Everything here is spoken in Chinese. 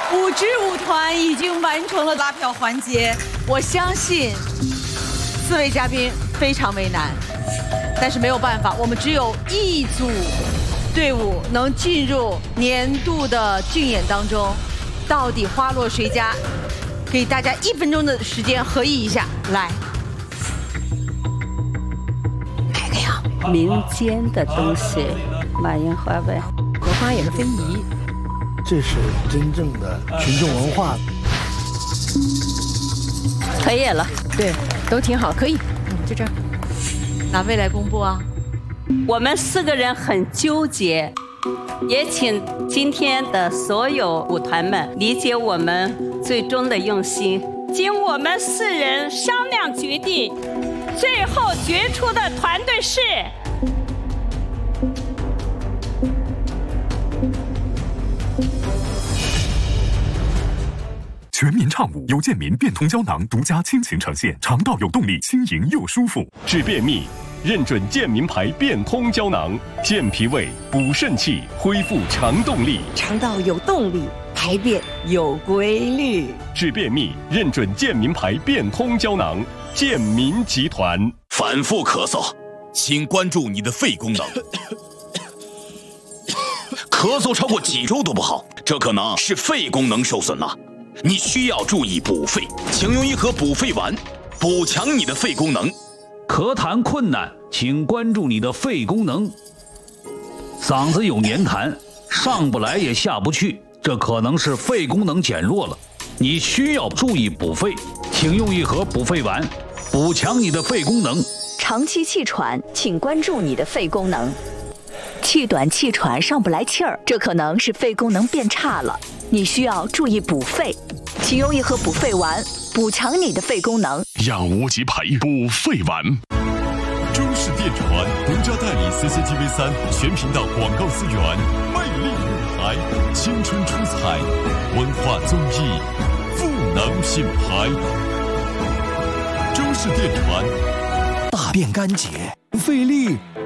5支舞团已经完成了拉票环节，我相信4位嘉宾非常为难，但是没有办法，我们只有1组队伍能进入年度的竞演当中，到底花落谁家？给大家1分钟的时间合议一下，来，哪个呀？ 民间的东西，马烟花呗， 荷花也是非遗。 这是真正的群众文化。 可以了， 对，都挺好，可以。就这样。 哪位来公布啊？ 我们4个人很纠结，也请今天的所有舞团们理解我们最终的用心。经我们4人商量决定，最后决出的团队是。 全民畅舞由健民变通胶囊独家倾情呈现，肠道有动力，轻盈又舒服。 治便秘，认准健民牌变通胶囊，健脾胃，补肾气，恢复肠动力。 肠道有动力，排便有规律。 治便秘，认准健民牌变通胶囊，健民集团。 反复咳嗽，请关注你的肺功能。咳嗽超过几周都不好，这可能是肺功能受损了。你需要注意补肺，请用1盒补肺丸，补强你的肺功能。 咳痰困难，请关注你的肺功能。嗓子有黏痰，上不来也下不去，这可能是肺功能减弱了，你需要注意补肺，请用1盒补肺丸，补强你的肺功能。 长期气喘，请关注你的肺功能。气短气喘上不来气儿，这可能是肺功能变差了，你需要注意补肺，请用1盒补肺丸，补强你的肺功能。 养无极牌补肺丸。 中视电传独家代理 CCTV3全频道广告资源，魅力舞台，青春出彩，文化综艺，赋能品牌。中视电传， 大便干结，费力